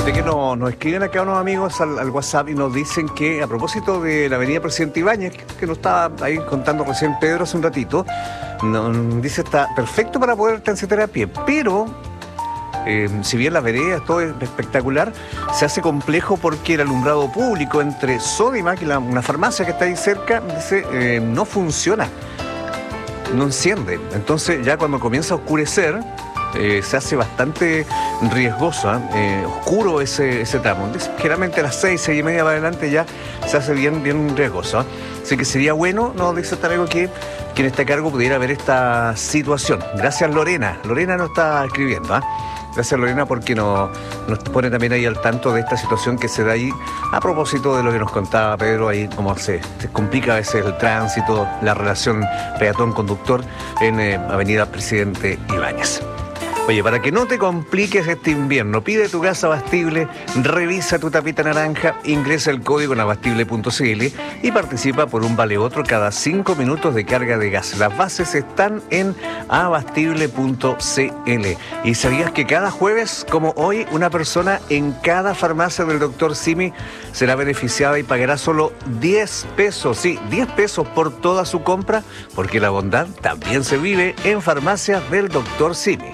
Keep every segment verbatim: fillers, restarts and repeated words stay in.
Fíjate que nos, nos escriben acá unos amigos al, al WhatsApp y nos dicen que a propósito de la avenida Presidente Ibáñez, que, que nos estaba ahí contando recién Pedro hace un ratito, nos dice está perfecto para poder transitar a pie, pero eh, si bien las veredas, todo es espectacular, se hace complejo porque el alumbrado público entre Sodimac y la, una farmacia que está ahí cerca, dice, eh, no funciona, no enciende. Entonces ya cuando comienza a oscurecer, Eh, se hace bastante riesgoso, ¿eh? Eh, oscuro ese, ese tramo. Generalmente a las seis, seis y media para adelante ya se hace bien, bien riesgoso, ¿eh? Así que sería bueno, nos dice este amigo, que quien está a cargo pudiera ver esta situación. Gracias, Lorena. Lorena nos está escribiendo, ¿eh? Gracias, Lorena, porque nos, nos pone también ahí al tanto de esta situación que se da ahí a propósito de lo que nos contaba Pedro, ahí cómo se, se complica a veces el tránsito, la relación peatón-conductor en eh, Avenida Presidente Ibáñez. Oye, para que no te compliques este invierno, pide tu gas Abastible, revisa tu tapita naranja, ingresa el código en abastible punto c l y participa por un vale otro cada cinco minutos de carga de gas. Las bases están en abastible punto c l. ¿Y sabías que cada jueves, como hoy, una persona en cada farmacia del doctor Simi será beneficiada y pagará solo diez pesos, sí, diez pesos por toda su compra? Porque la bondad también se vive en farmacias del doctor Simi.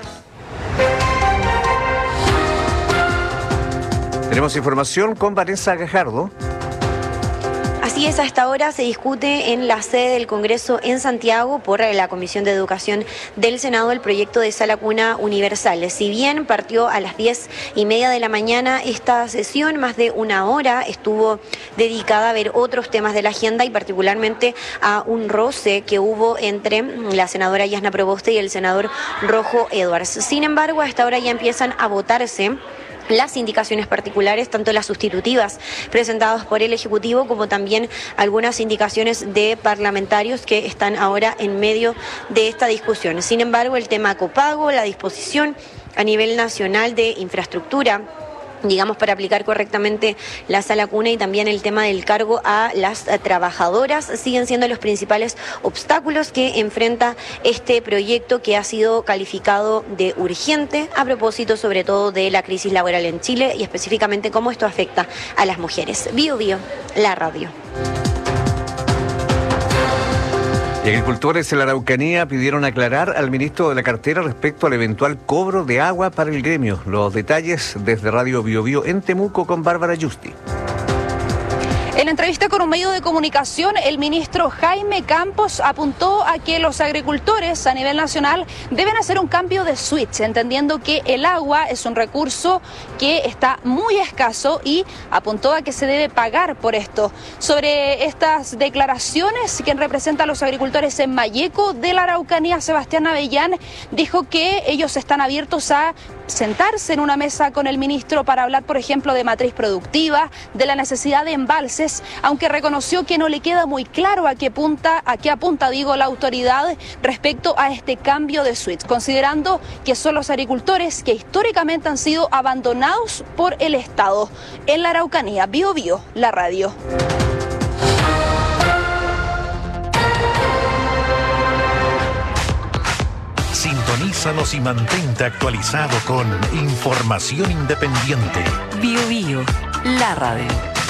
Tenemos información con Vanessa Gajardo. Así es, a esta hora se discute en la sede del Congreso en Santiago por la Comisión de Educación del Senado el proyecto de sala cuna universal. Si bien partió a las diez y media de la mañana, esta sesión, más de una hora, estuvo dedicada a ver otros temas de la agenda y particularmente a un roce que hubo entre la senadora Yasna Proboste y el senador Rojo Edwards. Sin embargo, a esta hora ya empiezan a votarse las indicaciones particulares, tanto las sustitutivas presentadas por el Ejecutivo como también algunas indicaciones de parlamentarios que están ahora en medio de esta discusión. Sin embargo, el tema copago, la disposición a nivel nacional de infraestructura, digamos, para aplicar correctamente la sala cuna y también el tema del cargo a las trabajadoras siguen siendo los principales obstáculos que enfrenta este proyecto, que ha sido calificado de urgente a propósito sobre todo de la crisis laboral en Chile y específicamente cómo esto afecta a las mujeres. Bio Bio, la radio. Y agricultores en la Araucanía pidieron aclarar al ministro de la cartera respecto al eventual cobro de agua para el gremio. Los detalles desde Radio Bio Bio en Temuco con Bárbara Justi. En entrevista con un medio de comunicación, el ministro Jaime Campos apuntó a que los agricultores a nivel nacional deben hacer un cambio de switch, entendiendo que el agua es un recurso que está muy escaso y apuntó a que se debe pagar por esto. Sobre estas declaraciones, quien representa a los agricultores en Malleco de la Araucanía, Sebastián Avellán, dijo que ellos están abiertos a sentarse en una mesa con el ministro para hablar, por ejemplo, de matriz productiva, de la necesidad de embalses, aunque reconoció que no le queda muy claro a qué apunta, a qué apunta, digo, la autoridad respecto a este cambio de switch, considerando que son los agricultores que históricamente han sido abandonados por el Estado. En la Araucanía, Bio Bio, la radio. Sintonízanos y mantente actualizado con información independiente. Bio Bio, la radio.